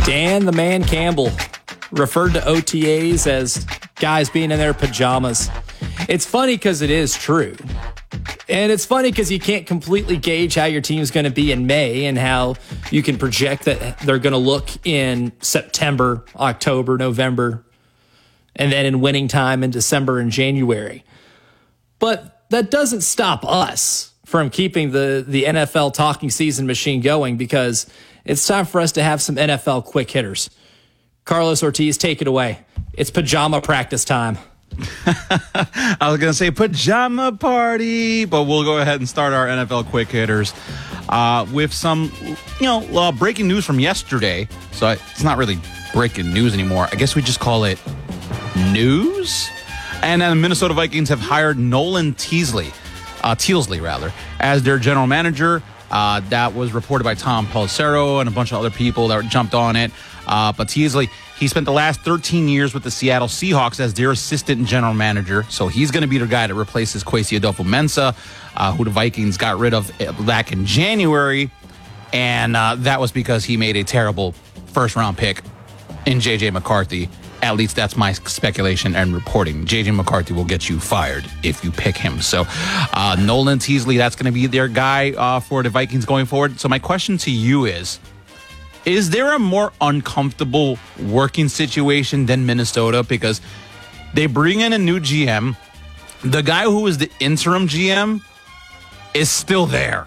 Dan the Man Campbell referred to OTAs as guys being in their pajamas. It's funny because it is true. And it's funny because you can't completely gauge how your team's going to be in May and how you can project that they're going to look in September, October, November, and then in winning time in December and January. But that doesn't stop us from keeping the NFL talking season machine going, because it's time for us to have some NFL quick hitters. Carlos Ortiz, take it away. It's pajama practice time. I was going to say pajama party, but we'll go ahead and start our NFL quick hitters with some, breaking news from yesterday. So it's not really breaking news anymore. I guess we just call it news. And then the Minnesota Vikings have hired Nolan Teasley, as their general manager. That was reported by Tom Pelissero and a bunch of other people that jumped on it. But Teasley, he spent the last 13 years with the Seattle Seahawks as their assistant general manager. So he's going to be the guy that replaces Kwesi Adolfo-Mensah, who the Vikings got rid of back in January. And that was because he made a terrible first-round pick in J.J. McCarthy. At least that's my speculation and reporting. J.J. McCarthy will get you fired if you pick him. So Nolan Teasley, that's going to be their guy for the Vikings going forward. So my question to you is there a more uncomfortable working situation than Minnesota? Because they bring in a new GM. The guy who was the interim GM is still there.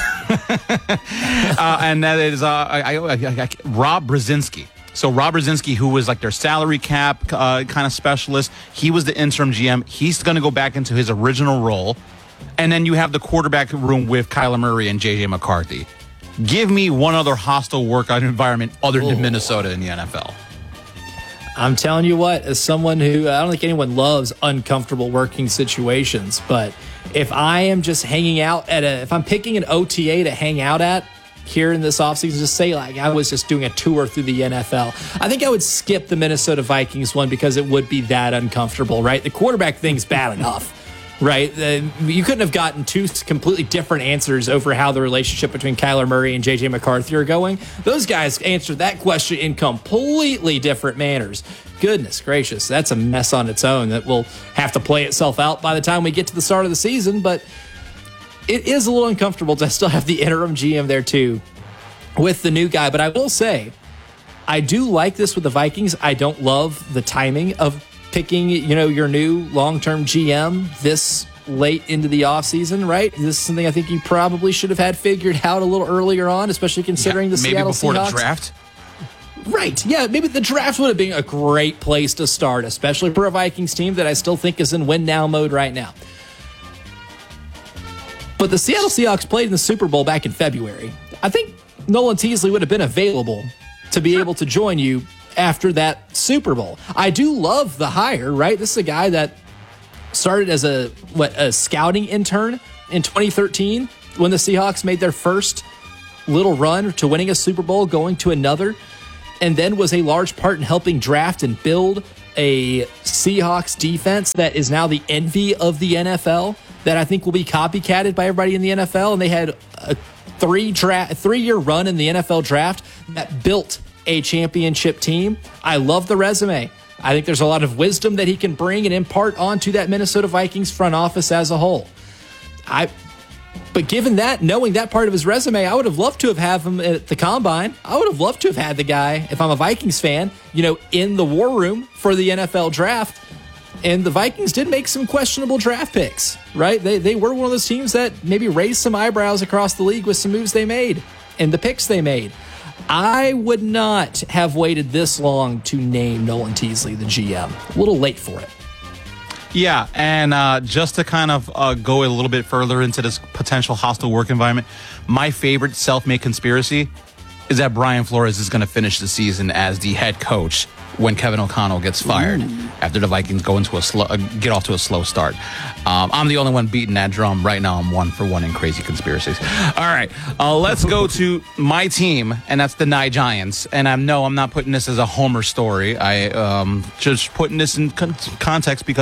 And that is Rob Brzezinski. So Rob Brzezinski, who was like their salary cap kind of specialist, he was the interim GM. He's going to go back into his original role. And then you have the quarterback room with Kyler Murray and J.J. McCarthy. Give me one other hostile work environment other than Minnesota in the NFL. I'm telling you what, as someone who, I don't think anyone loves uncomfortable working situations, but if I am just hanging out if I'm picking an OTA to hang out at here in this offseason, just say like I was just doing a tour through the NFL, I think I would skip the Minnesota Vikings one because it would be that uncomfortable, right? The quarterback thing's bad enough. Right? You couldn't have gotten two completely different answers over how the relationship between Kyler Murray and J.J. McCarthy are going. Those guys answered that question in completely different manners. Goodness gracious, that's a mess on its own that will have to play itself out by the time we get to the start of the season. But it is a little uncomfortable to still have the interim GM there too with the new guy. But I will say, I do like this with the Vikings. I don't love the timing of picking, your new long-term GM this late into the offseason, right? This is something I think you probably should have had figured out a little earlier on, especially considering the Seattle Seahawks. Maybe before the draft? Right, yeah, maybe the draft would have been a great place to start, especially for a Vikings team that I still think is in win-now mode right now. But the Seattle Seahawks played in the Super Bowl back in February. I think Nolan Teasley would have been available to be able to join you after that Super Bowl. I do love the hire, right? This is a guy that started as a scouting intern in 2013 when the Seahawks made their first little run to winning a Super Bowl, going to another, and then was a large part in helping draft and build a Seahawks defense that is now the envy of the NFL, that I think will be copycatted by everybody in the NFL. And they had a 3-year run in the NFL draft that built a championship team. I love the resume. I think there's a lot of wisdom that he can bring and impart onto that Minnesota Vikings front office as a whole. But given that, knowing that part of his resume, I would have loved to have him at the Combine. I would have loved to have had the guy, if I'm a Vikings fan, in the war room for the NFL draft. And the Vikings did make some questionable draft picks, right? They were one of those teams that maybe raised some eyebrows across the league with some moves they made and the picks they made. I would not have waited this long to name Nolan Teasley the GM. A little late for it. Yeah, and just to kind of go a little bit further into this potential hostile work environment, my favorite self-made conspiracy is that Brian Flores is going to finish the season as the head coach when Kevin O'Connell gets fired after the Vikings go into get off to a slow start. I'm the only one beating that drum right now. I'm 1-for-1 in crazy conspiracies. All right, let's go to my team, and that's the Nye Giants. And I'm not putting this as a homer story. I just putting this in context because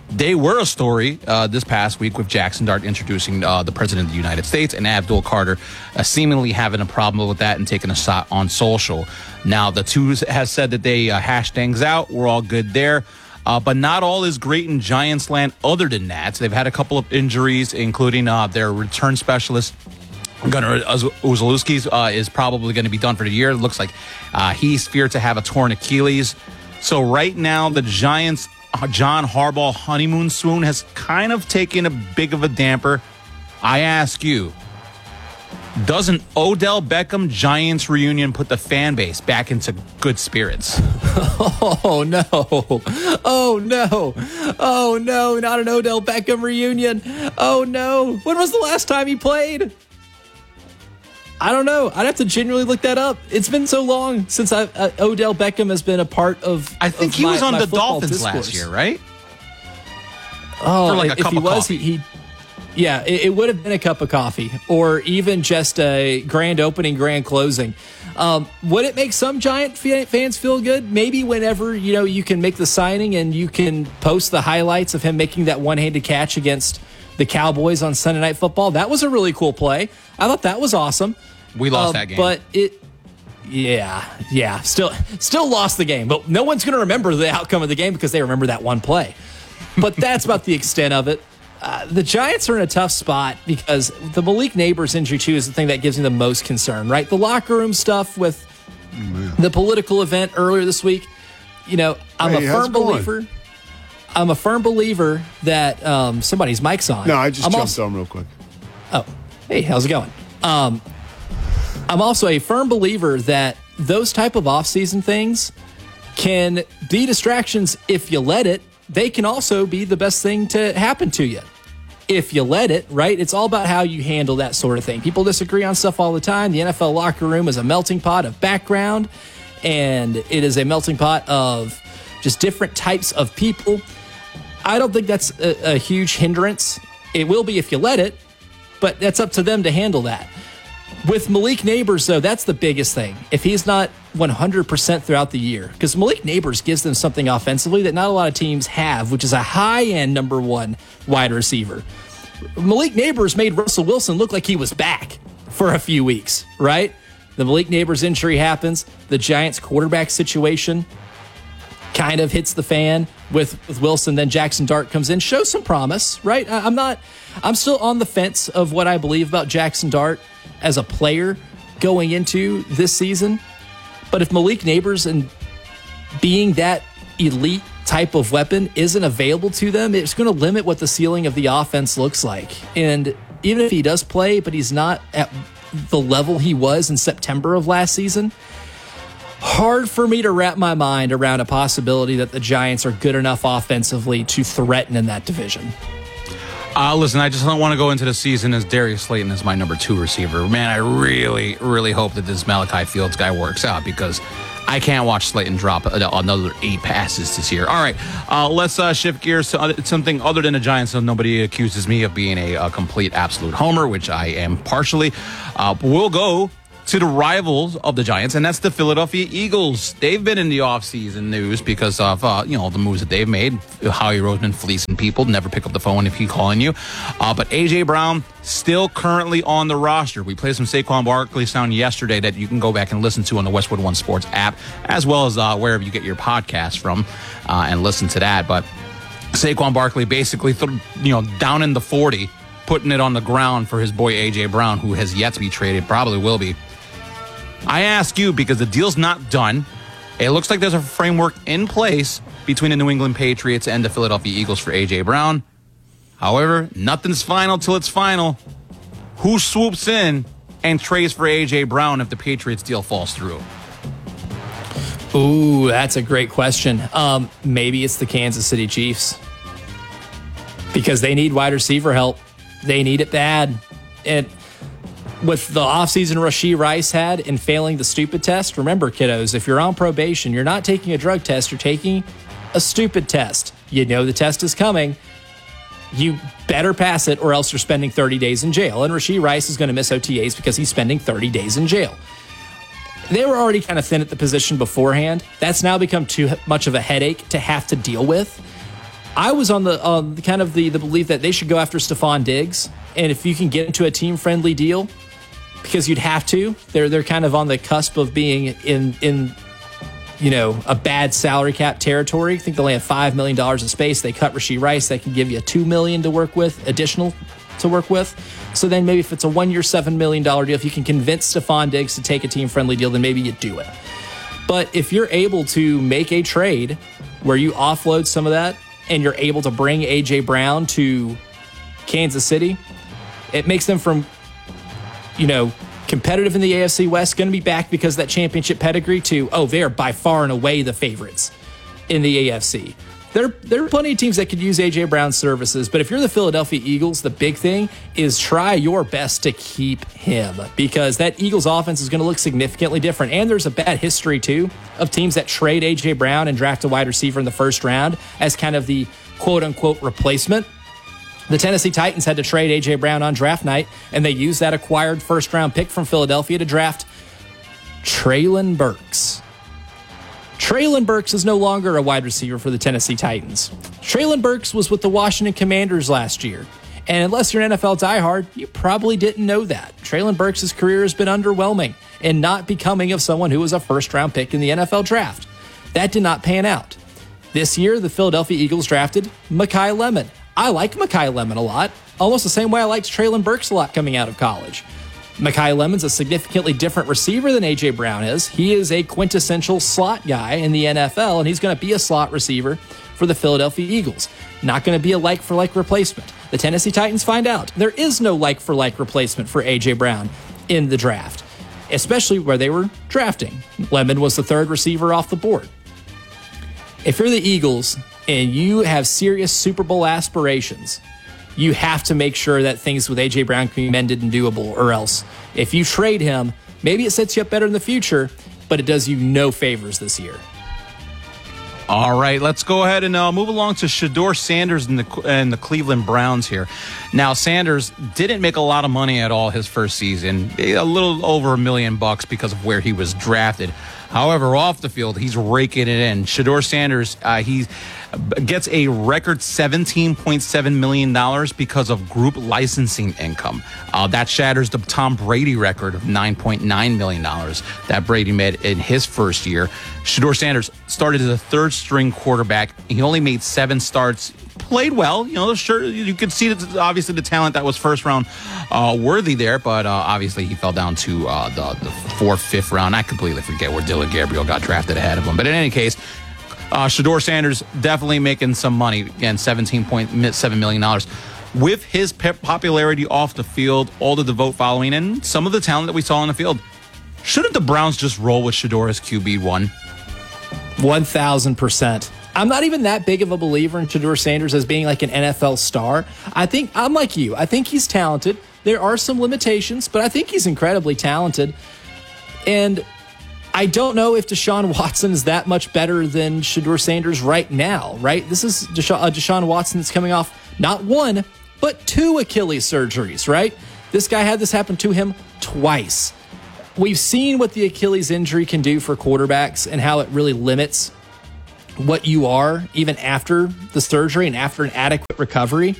They were a story this past week with Jackson Dart introducing the President of the United States and Abdul Carter seemingly having a problem with that and taking a shot on social. Now, the two has said that they hashed things out. We're all good there. But not all is great in Giants land other than that. They've had a couple of injuries, including their return specialist, Gunnar Uzalewski, is probably going to be done for the year. It looks like he's feared to have a torn Achilles. So right now, the Giants' John Harbaugh honeymoon swoon has kind of taken a big of a damper. I ask you, doesn't Odell Beckham Giants reunion put the fan base back into good spirits? Oh, no. Oh, no. Oh, no. Not an Odell Beckham reunion. Oh, no. When was the last time he played? I don't know. I'd have to genuinely look that up. It's been so long since Odell Beckham has been a part of. I think he was on the Dolphins last year, right? Oh, for like a cup of coffee. Yeah, it would have been a cup of coffee or even just a grand opening, grand closing. Would it make some Giant fans feel good? Maybe whenever, you can make the signing and you can post the highlights of him making that one-handed catch against the Cowboys on Sunday Night Football. That was a really cool play. I thought that was awesome. We lost that game. But still lost the game. But no one's going to remember the outcome of the game because they remember that one play. But that's about the extent of it. The Giants are in a tough spot because the Malik Neighbors injury, too, is the thing that gives me the most concern, right? The locker room stuff with the political event earlier this week. I'm a firm believer that somebody's mic's on. No, I just jumped on real quick. Oh, hey, how's it going? I'm also a firm believer that those type of off-season things can be distractions if you let it. They can also be the best thing to happen to you if you let it, right? It's all about how you handle that sort of thing. People disagree on stuff all the time. The NFL locker room is a melting pot of background, and it is a melting pot of just different types of people. I don't think that's a huge hindrance. It will be if you let it, but that's up to them to handle that. With Malik Neighbors, though, that's the biggest thing. If he's not 100% throughout the year, because Malik Neighbors gives them something offensively that not a lot of teams have, which is a high-end number one wide receiver. Malik Neighbors made Russell Wilson look like he was back for a few weeks, right? The Malik Neighbors injury happens. The Giants quarterback situation kind of hits the fan with Wilson. Then Jackson Dart comes in, shows some promise, right? I'm still on the fence of what I believe about Jackson Dart as a player going into this season. But if Malik Neighbors and being that elite type of weapon isn't available to them, it's going to limit what the ceiling of the offense looks like. And even if he does play, but he's not at the level he was in September of last season, hard for me to wrap my mind around a possibility that the Giants are good enough offensively to threaten in that division. Listen, I just don't want to go into the season as Darius Slayton as my number 2 receiver. Man, I really, really hope that this Malachi Fields guy works out because I can't watch Slayton drop another 8 passes this year. All right, let's shift gears to something other than the Giants so nobody accuses me of being a complete absolute homer, which I am partially. We'll go to the rivals of the Giants, and that's the Philadelphia Eagles. They've been in the offseason news because of the moves that they've made. Howie Roseman fleecing people, never pick up the phone if he's calling you. But A.J. Brown still currently on the roster. We played some Saquon Barkley sound yesterday that you can go back and listen to on the Westwood One Sports app, as well as wherever you get your podcast from, and listen to that. But Saquon Barkley basically, down in the 40, putting it on the ground for his boy A.J. Brown, who has yet to be traded, probably will be. I ask you because the deal's not done. It looks like there's a framework in place between the New England Patriots and the Philadelphia Eagles for A.J. Brown. However, nothing's final till it's final. Who swoops in and trades for A.J. Brown if the Patriots deal falls through? Ooh, that's a great question. Maybe it's the Kansas City Chiefs because they need wide receiver help. They need it bad. And with the offseason Rashee Rice had in failing the stupid test, remember, kiddos, if you're on probation, you're not taking a drug test, you're taking a stupid test. You know the test is coming. You better pass it or else you're spending 30 days in jail. And Rashee Rice is going to miss OTAs because he's spending 30 days in jail. They were already kind of thin at the position beforehand. That's now become too much of a headache to have to deal with. I was on the kind of the belief that they should go after Stephon Diggs, and if you can get into a team-friendly deal, because you'd have to, they're kind of on the cusp of being in a bad salary cap territory. I think they only have $5 million in space. They cut Rashee Rice. They can give you $2 million to work with, additional to work with. So then maybe if it's a 1 year, $7 million deal, if you can convince Stephon Diggs to take a team-friendly deal, then maybe you do it. But if you're able to make a trade where you offload some of that and you're able to bring A.J. Brown to Kansas City, it makes them from, competitive in the AFC West, going to be back because of that championship pedigree, to, they are by far and away the favorites in the AFC. There are plenty of teams that could use A.J. Brown's services, but if you're the Philadelphia Eagles, the big thing is try your best to keep him, because that Eagles offense is going to look significantly different. And there's a bad history, too, of teams that trade A.J. Brown and draft a wide receiver in the first round as kind of the quote-unquote replacement. The Tennessee Titans had to trade A.J. Brown on draft night, and they used that acquired first-round pick from Philadelphia to draft Treylon Burks. Treylon Burks is no longer a wide receiver for the Tennessee Titans. Treylon Burks was with the Washington Commanders last year. And unless you're an NFL diehard, you probably didn't know that. Treylon Burks' career has been underwhelming and not becoming of someone who was a first-round pick in the NFL draft. That did not pan out. This year, the Philadelphia Eagles drafted Mekhi Lemon. I like Mekhi Lemon a lot, almost the same way I liked Treylon Burks a lot coming out of college. Mekhi Lemon's a significantly different receiver than A.J. Brown is. He is a quintessential slot guy in the NFL, and he's going to be a slot receiver for the Philadelphia Eagles. Not going to be a like-for-like replacement. The Tennessee Titans find out there is no like-for-like replacement for A.J. Brown in the draft, especially where they were drafting. Lemon was the third receiver off the board. If you're the Eagles and you have serious Super Bowl aspirations, you have to make sure that things with A.J. Brown can be mended and doable, or else if you trade him, maybe it sets you up better in the future, but it does you no favors this year. All right, let's go ahead and move along to Shedeur Sanders and the Cleveland Browns here. Now, Sanders didn't make a lot of money at all his first season, a little over $1 million because of where he was drafted. However, off the field, he's raking it in. Shedeur Sanders, he gets a record $17.7 million because of group licensing income. That shatters the Tom Brady record of $9.9 million that Brady made in his first year. Shedeur Sanders started as a third-string quarterback. He only made 7 starts. Played well, sure, you could see that obviously the talent that was first round worthy there, but obviously he fell down to the 4th, 5th round. I completely forget where Dylan Gabriel got drafted ahead of him. But in any case, Shedeur Sanders definitely making some money. Again, $17.7 million. With his popularity off the field, all the devote following, and some of the talent that we saw on the field, shouldn't the Browns just roll with Shedeur as QB1? 1,000%. I'm not even that big of a believer in Shedeur Sanders as being like an NFL star. I think I'm like you. I think he's talented. There are some limitations, but I think he's incredibly talented. And I don't know if Deshaun Watson is that much better than Shedeur Sanders right now, right? This is Deshaun Watson that's coming off not 1, but 2 Achilles surgeries, right? This guy had this happen to him twice. We've seen what the Achilles injury can do for quarterbacks and how it really limits what you are even after the surgery and after an adequate recovery.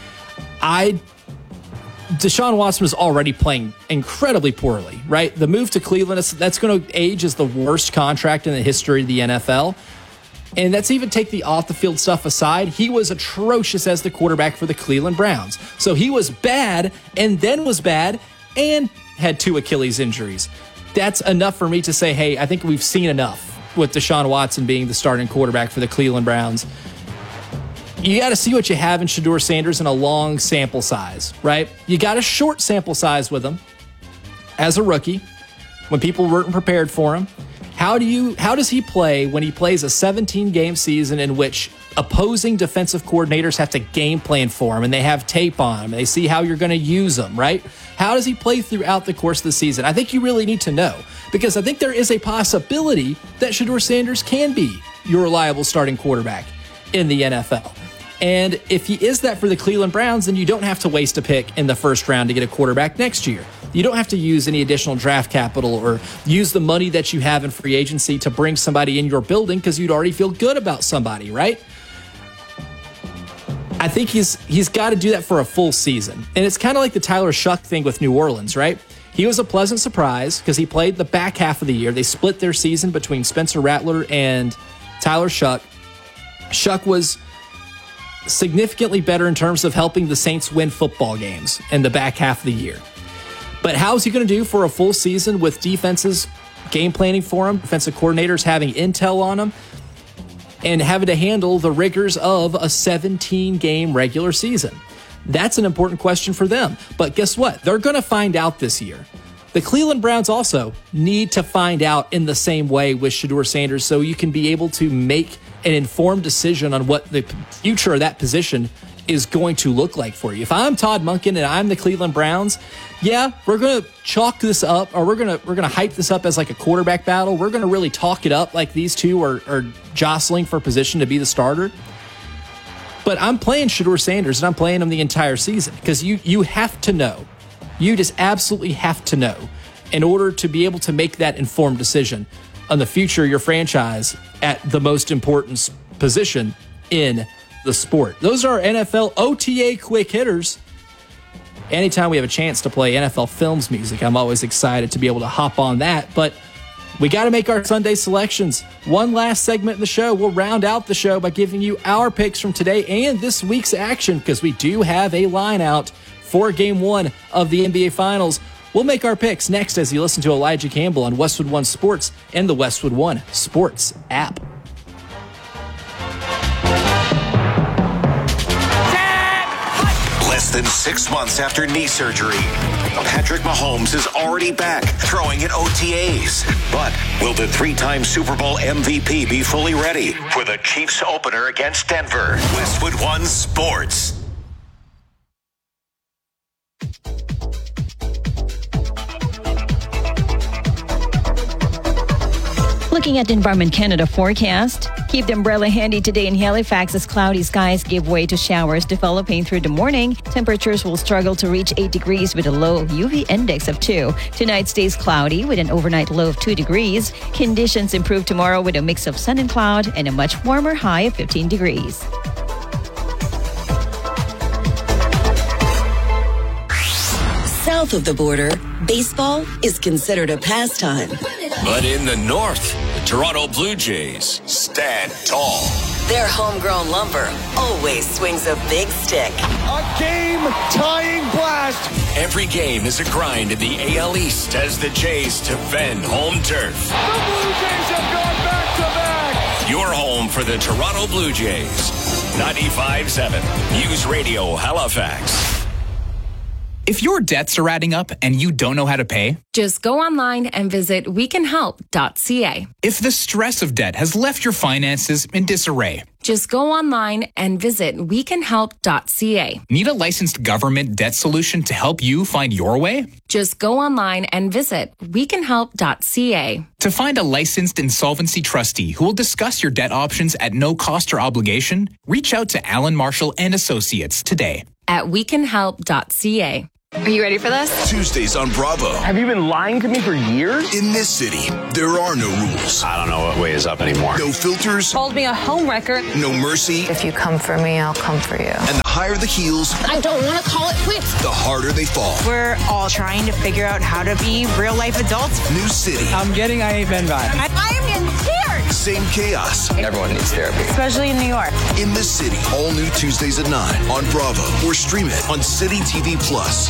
Deshaun Watson was already playing incredibly poorly, right? The move to Cleveland, that's going to age as the worst contract in the history of the NFL. And that's even take the off-the-field stuff aside. He was atrocious as the quarterback for the Cleveland Browns. So he was bad and then was bad and had 2 Achilles injuries. That's enough for me to say, hey, I think we've seen enough with Deshaun Watson being the starting quarterback for the Cleveland Browns. You got to see what you have in Shedeur Sanders in a long sample size, right? You got a short sample size with him as a rookie when people weren't prepared for him. How does he play when he plays a 17-game season in which opposing defensive coordinators have to game plan for him and they have tape on him and they see how you're going to use him, right? How does he play throughout the course of the season? I think you really need to know, because I think there is a possibility that Shedeur Sanders can be your reliable starting quarterback in the NFL. And if he is that for the Cleveland Browns, then you don't have to waste a pick in the first round to get a quarterback next year. You don't have to use any additional draft capital or use the money that you have in free agency to bring somebody in your building because you'd already feel good about somebody, right? I think he's got to do that for a full season. And it's kind of like the Tyler Shuck thing with New Orleans, right? He was a pleasant surprise because he played the back half of the year. They split their season between Spencer Rattler and Tyler Shuck. Shuck was significantly better in terms of helping the Saints win football games in the back half of the year. But how is he going to do for a full season with defenses game planning for him, defensive coordinators having intel on him, and having to handle the rigors of a 17-game regular season? That's an important question for them. But guess what? They're going to find out this year. The Cleveland Browns also need to find out in the same way with Shedeur Sanders so you can be able to make an informed decision on what the future of that position is going to look like for you. If I'm Todd Monken and I'm the Cleveland Browns, yeah, we're going to chalk this up, or we're going to hype this up as like a quarterback battle. We're going to really talk it up like these two are jostling for position to be the starter. But I'm playing Shedeur Sanders, and I'm playing him the entire season because you have to know. You just absolutely have to know in order to be able to make that informed decision on the future of your franchise at the most important position in the sport. Those are our NFL OTA quick hitters. Anytime we have a chance to play NFL Films music, I'm always excited to be able to hop on that. But we got to make our Sunday selections. One last segment in the show. We'll round out the show by giving you our picks from today and this week's action because we do have a line out for Game 1 of the NBA Finals. We'll make our picks next as you listen to Elijah Campbell on Westwood One Sports and the Westwood One Sports app. Less than 6 months after knee surgery, Patrick Mahomes is already back throwing in OTAs. But will the three-time Super Bowl MVP be fully ready for the Chiefs opener against Denver? Westwood One Sports. Looking at the Environment Canada forecast, keep the umbrella handy today in Halifax as cloudy skies give way to showers developing through the morning. Temperatures will struggle to reach 8 degrees with a low UV index of 2. Tonight stays cloudy with an overnight low of 2 degrees. Conditions improve tomorrow with a mix of sun and cloud and a much warmer high of 15 degrees. South of the border, baseball is considered a pastime. But in the north, the Toronto Blue Jays stand tall. Their homegrown lumber always swings a big stick. A game-tying blast. Every game is a grind in the AL East as the Jays defend home turf. The Blue Jays have gone back-to-back. Your home for the Toronto Blue Jays. 95.7 News Radio Halifax. If your debts are adding up and you don't know how to pay, just go online and visit wecanhelp.ca. If the stress of debt has left your finances in disarray, just go online and visit wecanhelp.ca. Need a licensed government debt solution to help you find your way? Just go online and visit wecanhelp.ca. To find a licensed insolvency trustee who will discuss your debt options at no cost or obligation, reach out to Alan Marshall and Associates today at wecanhelp.ca. Are you ready for this? Tuesdays on Bravo. Have you been lying to me for years? In this city, there are no rules. I don't know what way is up anymore. No filters. Called me a homewrecker. No mercy. If you come for me, I'll come for you. And the higher the heels, I don't want to call it quits. the harder they fall. We're all trying to figure out how to be real-life adults. New city. I'm getting I Ain't Been vibe. I am getting scared. Same chaos. Everyone needs therapy. Especially in New York. In the City. All new Tuesdays at 9 on Bravo. Or stream it on City TV Plus.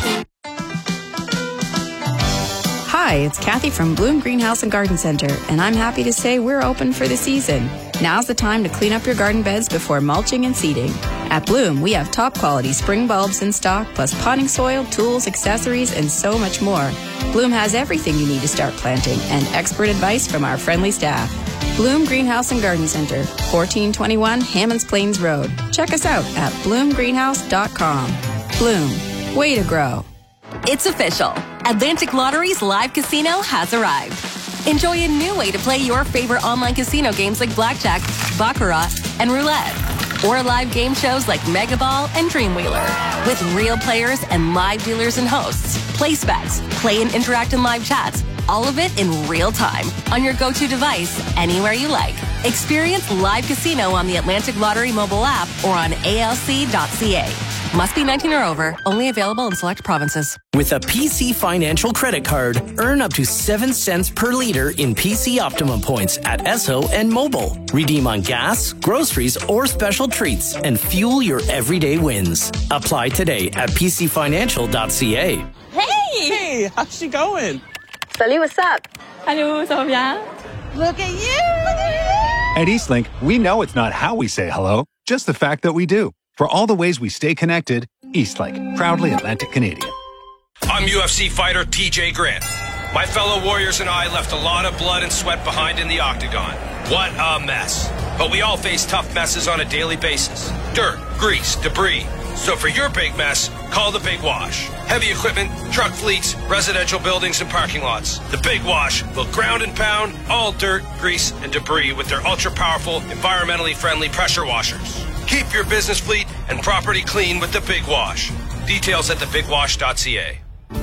Hi, it's Kathy from Bloom Greenhouse and Garden Center, and I'm happy to say we're open for the season. Now's the time to clean up your garden beds before mulching and seeding. At Bloom, we have top quality spring bulbs in stock, plus potting soil, tools, accessories, and so much more. Bloom has everything you need to start planting, and expert advice from our friendly staff. Bloom Greenhouse and Garden Center, 1421 Hammonds Plains Road. Check us out at bloomgreenhouse.com. Bloom, way to grow. It's official. Atlantic Lottery's live casino has arrived. Enjoy a new way to play your favorite online casino games like Blackjack, Baccarat, and Roulette. Or live game shows like Mega Ball and Dreamwheeler. With real players and live dealers and hosts. Place bets, play and interact in live chats. All of it in real time on your go-to device anywhere you like. Experience live casino on the Atlantic Lottery mobile app or on alc.ca. Must be 19 or over. Only available in select provinces. With a PC Financial credit card, earn up to 7 cents per liter in PC Optimum points at Esso and Mobile. Redeem on gas, groceries, or special treats and fuel your everyday wins. Apply today at pcfinancial.ca. Hey, how's she going? Salut, what's up? Hello, ça va bien? Look at you! At Eastlink, we know it's not how we say hello, just the fact that we do. For all the ways we stay connected, Eastlink, proudly Atlantic Canadian. I'm UFC fighter TJ Grant. My fellow warriors and I left a lot of blood and sweat behind in the octagon. What a mess. But we all face tough messes on a daily basis. Dirt, grease, debris. So for your big mess, call the Big Wash. Heavy equipment, truck fleets, residential buildings, and parking lots. The Big Wash will ground and pound all dirt, grease, and debris with their ultra-powerful, environmentally friendly pressure washers. Keep your business fleet and property clean with the Big Wash. Details at thebigwash.ca.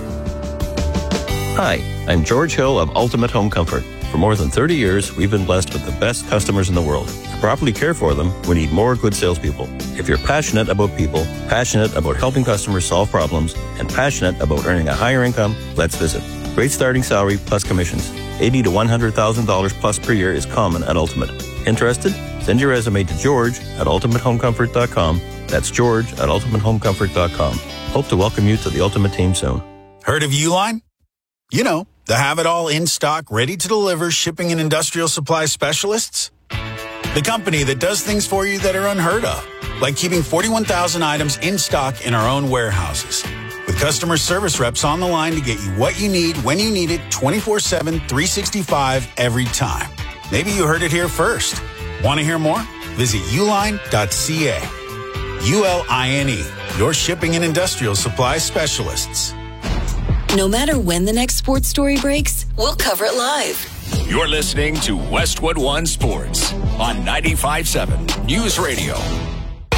Hi, I'm George Hill of Ultimate Home Comfort. For more than 30 years, we've been blessed with the best customers in the world. To properly care for them, we need more good salespeople. If you're passionate about people, passionate about helping customers solve problems, and passionate about earning a higher income, let's visit. Great starting salary plus commissions. $80,000 to $100,000 plus per year is common at Ultimate. Interested? Send your resume to George at ultimatehomecomfort.com. That's George at ultimatehomecomfort.com. Hope to welcome you to the Ultimate team soon. Heard of Uline? You know, the have-it-all in-stock, ready-to-deliver shipping and industrial supply specialists. The company that does things for you that are unheard of, like keeping 41,000 items in stock in our own warehouses. With customer service reps on the line to get you what you need, when you need it, 24/7, 365, every time. Maybe you heard it here first. Want to hear more? Visit uline.ca. ULINE, your shipping and industrial supply specialists. No matter when the next sports story breaks, we'll cover it live. You're listening to Westwood One Sports on 95.7 News Radio.